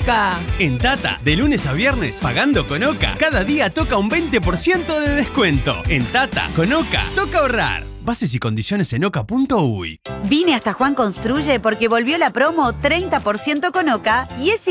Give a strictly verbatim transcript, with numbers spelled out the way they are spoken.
OCA. En Tata, de lunes a viernes, pagando con OCA, cada día toca un veinte por ciento de descuento. En Tata, con OCA, toca ahorrar. Bases y condiciones en oca punto uy. Vine hasta Juan Construye porque volvió la promo treinta por ciento con OCA y es